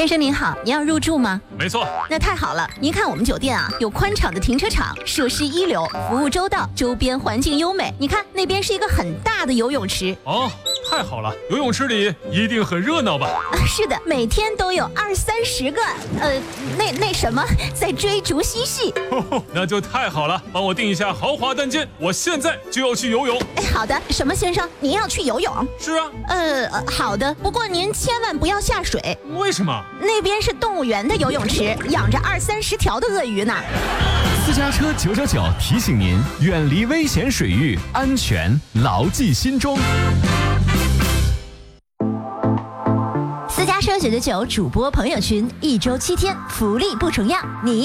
先生您好，您要入住吗？ 没错。 那太好了，您看我们酒店啊，有宽敞的停车场，设施一流，服务周到，周边环境优美。你看那边是一个很大的游泳池。 哦，太好了，游泳池里一定很热闹吧？ 是的，每天都有20-30个，那什么，在追逐嬉戏。 那就太好了，帮我订一下豪华单间，我现在就要去游泳。 好的，什么先生，您要去游泳？ 是啊。 好的，不过您千万不要下水。 为什么？ 那边是动物园的游泳池，养着20-30条的鳄鱼呢。 私家车999提醒您，远离危险水域，安全牢记心中。 私家车999主播朋友群，1周7天，福利不重样，你